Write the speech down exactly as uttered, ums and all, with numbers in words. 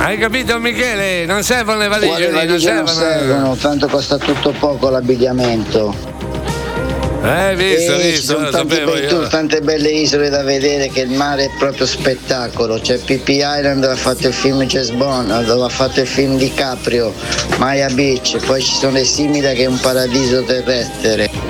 Hai capito Michele? Non servono le valigie, Quale lì, non valigie non servono. servono, tanto costa tutto poco l'abbigliamento. Eh, visto, Eh, ci visto, sono lo tante, sapevo be- io. tu- tante belle isole da vedere, che il mare è proprio spettacolo. C'è Phi Phi Island dove ha fatto il film James Bond, dove ha fatto il film DiCaprio, Maya Beach, poi ci sono le Simila che è un paradiso terrestre.